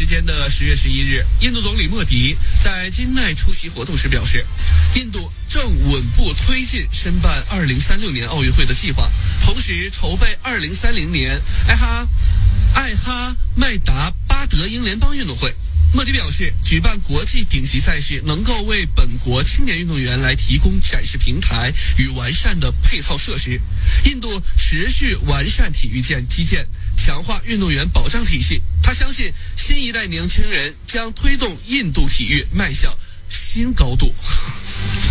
时间的10月11日，印度总理莫迪在金奈出席活动时表示，印度正稳步推进申办2036年奥运会的计划，同时筹备2030年艾哈迈达巴德英联邦运动会。莫迪表示，举办国际顶级赛事能够为本国青年运动员来提供展示平台与完善的配套设施。印度持续完善体育基建，强化运动员保障体系。他相信新一代年轻人将推动印度体育迈向新高度。